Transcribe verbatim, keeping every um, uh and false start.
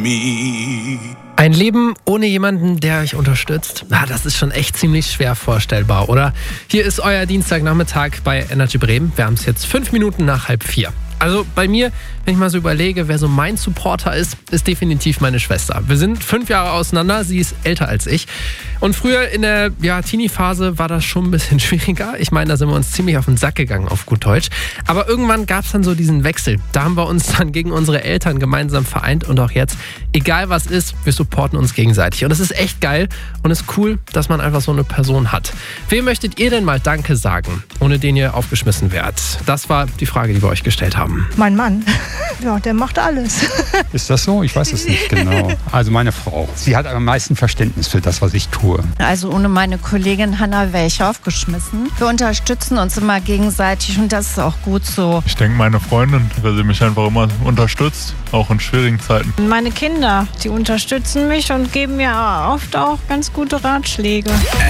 me. Ein Leben ohne jemanden, der euch unterstützt, na, das ist schon echt ziemlich schwer vorstellbar, oder? Hier ist euer Dienstagnachmittag bei Energy Bremen. Wir haben es jetzt fünf Minuten nach halb vier. Also bei mir, wenn ich mal so überlege, wer so mein Supporter ist, ist definitiv meine Schwester. Wir sind fünf Jahre auseinander, sie ist älter als ich. Und früher in der ja, Teenie-Phase war das schon ein bisschen schwieriger. Ich meine, da sind wir uns ziemlich auf den Sack gegangen, auf gut Deutsch. Aber irgendwann gab es dann so diesen Wechsel. Da haben wir uns dann gegen unsere Eltern gemeinsam vereint und auch jetzt, egal was ist, wir supporten uns gegenseitig. Und das ist echt geil und ist cool, dass man einfach so eine Person hat. Wem möchtet ihr denn mal Danke sagen, ohne den ihr aufgeschmissen wärt? Das war die Frage, die wir euch gestellt haben. Mein Mann, ja, der macht alles. Ist das so? Ich weiß es nicht genau. Also meine Frau. Sie hat am meisten Verständnis für das, was ich tue. Also ohne meine Kollegin Hanna wäre ich aufgeschmissen. Wir unterstützen uns immer gegenseitig und das ist auch gut so. Ich denke, meine Freundin, weil sie mich einfach immer unterstützt, auch in schwierigen Zeiten. Meine Kinder, die unterstützen mich und geben mir oft auch ganz gute Ratschläge.